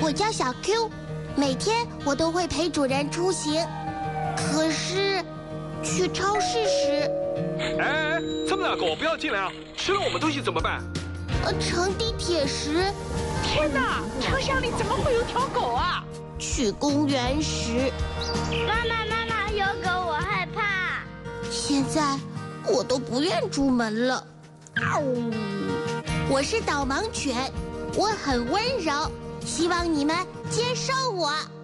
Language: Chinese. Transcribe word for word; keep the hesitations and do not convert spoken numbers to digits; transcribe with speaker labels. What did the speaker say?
Speaker 1: 我叫小 Q， 每天我都会陪主人出行。可是，去超市时，
Speaker 2: 哎哎，他们两个不要进来啊！吃了我们东西怎么办？
Speaker 1: 呃，乘地铁时，
Speaker 3: 天哪，车厢里怎么会有条狗啊？
Speaker 1: 去公园时，
Speaker 4: 妈妈妈妈，有狗我害怕。
Speaker 1: 现在我都不愿出门了。我是导盲犬，我很温柔，希望你们接受我。